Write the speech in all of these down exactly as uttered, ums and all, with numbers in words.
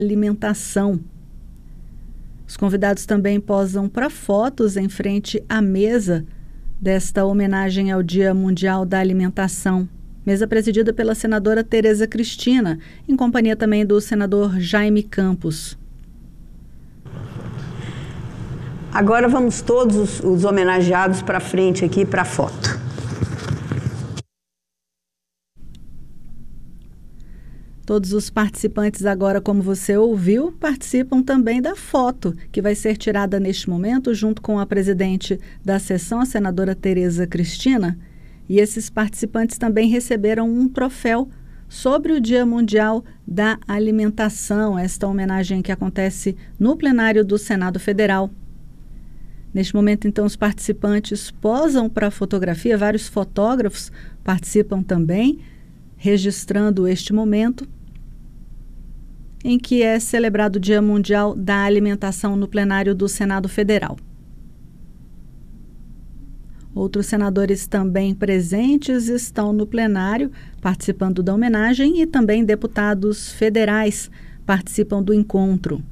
alimentação. Os convidados também posam para fotos em frente à mesa desta homenagem ao Dia Mundial da Alimentação. Mesa presidida pela senadora Tereza Cristina, em companhia também do senador Jaime Campos. Agora vamos todos os, os homenageados para frente aqui para a foto. Todos os participantes agora, como você ouviu, participam também da foto, que vai ser tirada neste momento junto com a presidente da sessão, a senadora Tereza Cristina. E esses participantes também receberam um troféu sobre o Dia Mundial da Alimentação, esta homenagem que acontece no plenário do Senado Federal. Neste momento, então, os participantes posam para a fotografia, vários fotógrafos participam também, registrando este momento em que é celebrado o Dia Mundial da Alimentação no plenário do Senado Federal. Outros senadores também presentes estão no plenário, participando da homenagem, e também deputados federais participam do encontro.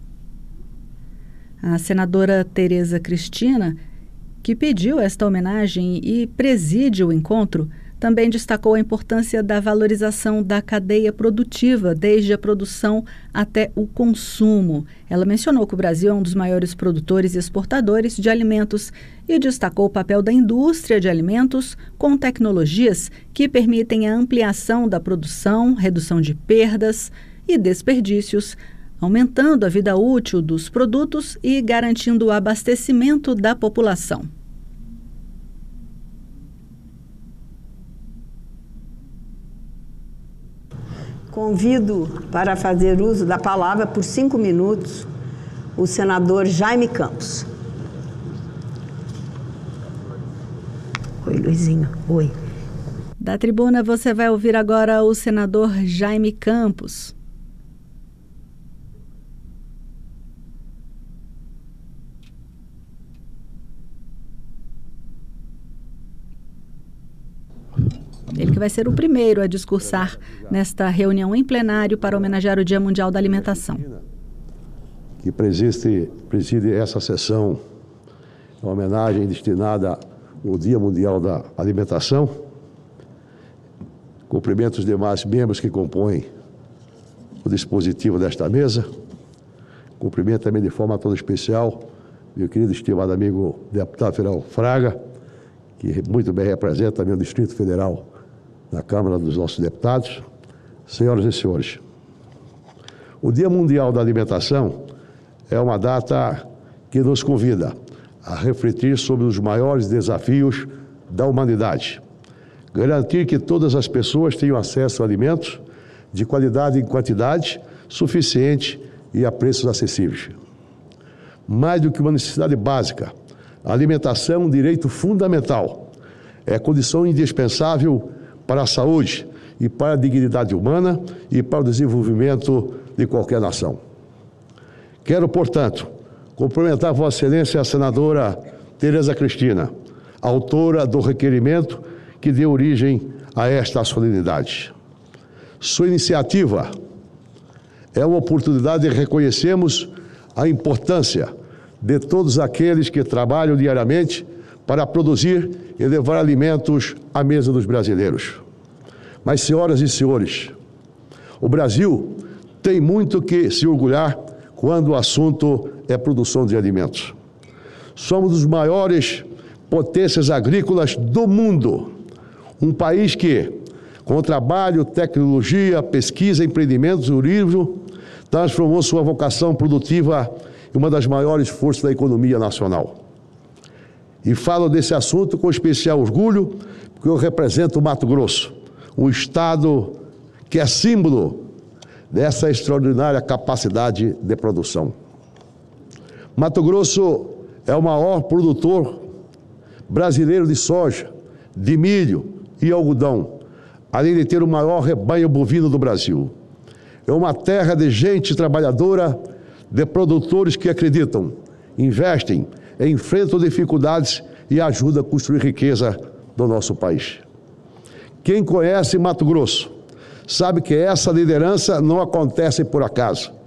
A senadora Tereza Cristina, que pediu esta homenagem e preside o encontro, também destacou a importância da valorização da cadeia produtiva, desde a produção até o consumo. Ela mencionou que o Brasil é um dos maiores produtores e exportadores de alimentos e destacou o papel da indústria de alimentos com tecnologias que permitem a ampliação da produção, redução de perdas e desperdícios, aumentando a vida útil dos produtos e garantindo o abastecimento da população. Convido para fazer uso da palavra por cinco minutos o senador Jaime Campos. Oi, Luizinho. Oi. Da tribuna você vai ouvir agora o senador Jaime Campos. Ele que vai ser o primeiro a discursar nesta reunião em plenário para homenagear o Dia Mundial da Alimentação. Que preside, preside essa sessão, uma homenagem destinada ao Dia Mundial da Alimentação. Cumprimento os demais membros que compõem o dispositivo desta mesa. Cumprimento também de forma toda especial meu querido e estimado amigo deputado federal Fraga, que muito bem representa meu Distrito Federal na Câmara dos nossos deputados. Senhoras e senhores, o Dia Mundial da Alimentação é uma data que nos convida a refletir sobre os maiores desafios da humanidade. Garantir que todas as pessoas tenham acesso a alimentos de qualidade e quantidade suficiente e a preços acessíveis. Mais do que uma necessidade básica, a alimentação é um direito fundamental. É condição indispensável para a saúde e para a dignidade humana e para o desenvolvimento de qualquer nação. Quero, portanto, cumprimentar Vossa Excelência a senadora Tereza Cristina, autora do requerimento que deu origem a esta solenidade. Sua iniciativa é uma oportunidade de reconhecermos a importância de todos aqueles que trabalham diariamente para produzir e levar alimentos à mesa dos brasileiros. Mas, senhoras e senhores, o Brasil tem muito que se orgulhar quando o assunto é produção de alimentos. Somos dos maiores potências agrícolas do mundo. Um país que, com trabalho, tecnologia, pesquisa, empreendimentos e turismo, transformou sua vocação produtiva em uma das maiores forças da economia nacional. E falo desse assunto com especial orgulho, porque eu represento o Mato Grosso, um estado que é símbolo dessa extraordinária capacidade de produção. Mato Grosso é o maior produtor brasileiro de soja, de milho e algodão, além de ter o maior rebanho bovino do Brasil. É uma terra de gente trabalhadora, de produtores que acreditam, investem, enfrentam dificuldades e ajudam a construir riqueza do nosso país. Quem conhece Mato Grosso sabe que essa liderança não acontece por acaso.